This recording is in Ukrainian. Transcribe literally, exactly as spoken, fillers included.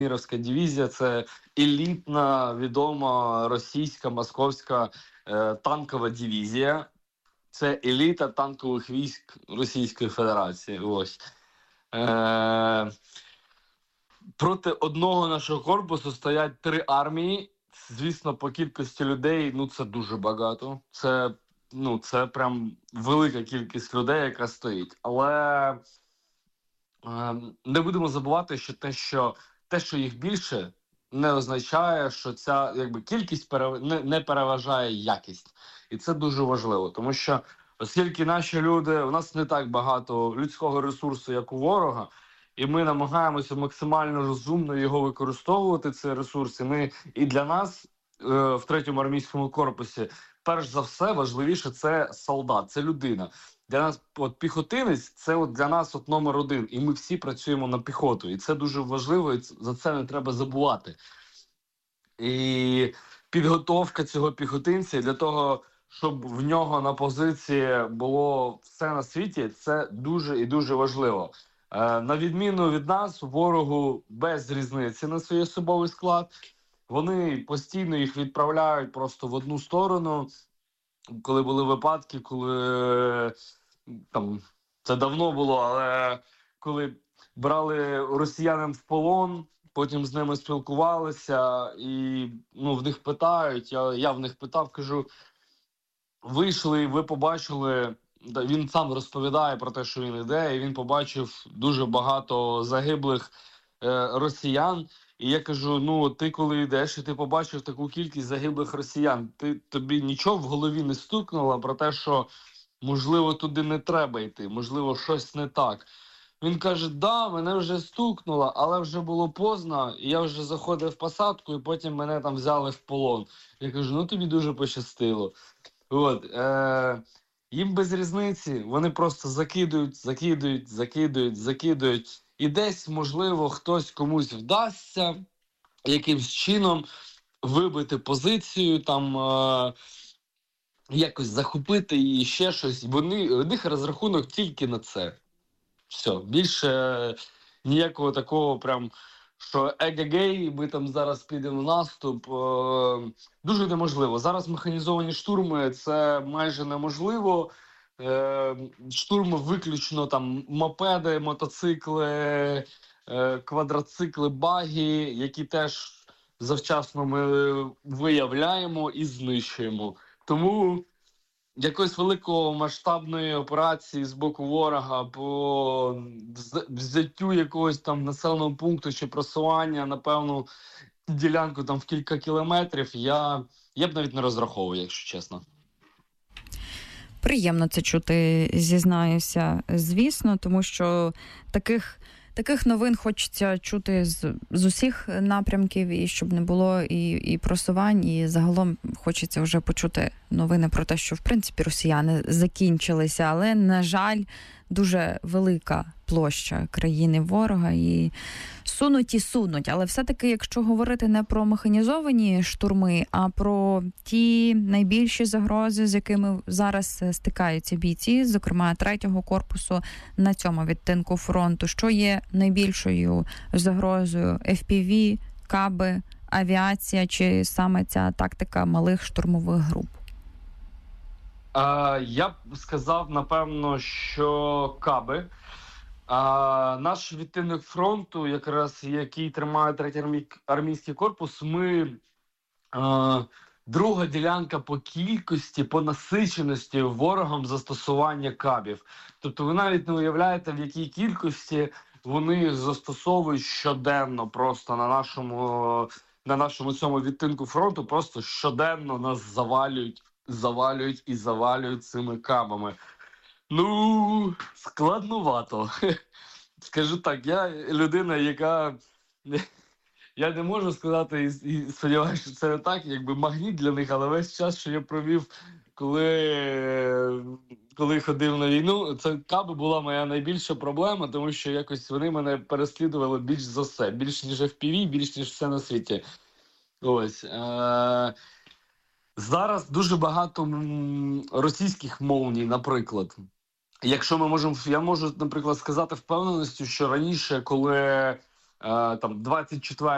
Міровська дивізія – це елітна, відома російська, московська е, танкова дивізія. Це еліта танкових військ Російської Федерації. Ось. Е, проти одного нашого корпусу стоять три армії. Звісно, по кількості людей, ну, це дуже багато. Це, ну, це прям велика кількість людей, яка стоїть. Але е, не будемо забувати, що те, що те, що їх більше, не означає, що ця якби кількість перев... не, не переважає якість. І це дуже важливо, тому що оскільки наші люди, у нас не так багато людського ресурсу, як у ворога, і ми намагаємося максимально розумно його використовувати, цей ресурс. І ми і для нас е, в третьому армійському корпусі, перш за все, важливіше це солдат, це людина. Для нас от піхотинець – це от для нас от номер один, і ми всі працюємо на піхоту. І це дуже важливо, і за це не треба забувати. І підготовка цього піхотинця для того, щоб в нього на позиції було все на світі, це дуже і дуже важливо. Е, на відміну від нас, ворогу без різниці на свій особовий склад. Вони постійно їх відправляють просто в одну сторону. Коли були випадки, коли там це давно було, але коли брали росіянин в полон, потім з ними спілкувалися, і ну, в них питають, я, я в них питав, кажу, вийшли, ви побачили, він сам розповідає про те, що він іде, і він побачив дуже багато загиблих е, росіян. І я кажу, ну, ти коли йдеш, і ти побачив таку кількість загиблих росіян, ти, тобі нічого в голові не стукнуло про те, що, можливо, туди не треба йти, можливо, щось не так. Він каже, да, мене вже стукнуло, але вже було поздно, і я вже заходив в посадку, і потім мене там взяли в полон. Я кажу, ну, тобі дуже пощастило. От, е- їм без різниці, вони просто закидують, закидують, закидують, закидують. І десь, можливо, хтось комусь вдасться якимсь чином вибити позицію, там е- якось захопити і ще щось. Вони, у них розрахунок тільки на це. Все, більше ніякого такого прям, що егегей, ми там зараз підемо в наступ, е- дуже неможливо. Зараз механізовані штурми – це майже неможливо. Е- штурми виключно там мопеди, мотоцикли, е- квадроцикли, баги, які теж завчасно ми виявляємо і знищуємо. Тому якоїсь великої масштабної операції з боку ворога по взяттю якогось там населеного пункту чи просування на певну ділянку там в кілька кілометрів, я, я б навіть не розраховував, якщо чесно. Приємно це чути, зізнаюся, звісно, тому що таких Таких новин хочеться чути з, з усіх напрямків, і щоб не було і, і просувань, і загалом хочеться вже почути новини про те, що, в принципі, росіяни закінчилися, але, на жаль, дуже велика площа країни ворога, і сунуть і сунуть. Але все-таки, якщо говорити не про механізовані штурми, а про ті найбільші загрози, з якими зараз стикаються бійці, зокрема третього корпусу на цьому відтинку фронту, що є найбільшою загрозою? еф пі ві, каби, авіація чи саме ця тактика малих штурмових груп? А, я б сказав, напевно, що каби. А, наш відтинок фронту, якраз який тримає третій армійський корпус, ми а, друга ділянка по кількості, по насиченості ворогом застосування кабів. Тобто ви навіть не уявляєте, в якій кількості вони їх застосовують щоденно просто на нашому, на нашому цьому відтинку фронту, просто щоденно нас завалюють, завалюють і завалюють цими кабами. Ну, складнувато. Скажу так, я людина, яка... Я не можу сказати, і, і сподіваюся, що це не так, якби магніт для них, але весь час, що я провів, коли, коли ходив на війну, це каби була моя найбільша проблема, тому що якось вони мене переслідували більш за все, більш ніж еф пі ві, більш ніж все на світі. Ось. Е- зараз дуже багато м- російських молній, наприклад. Якщо ми можемо, я можу, наприклад, сказати впевненістю, що раніше, коли е, там двадцять четвертого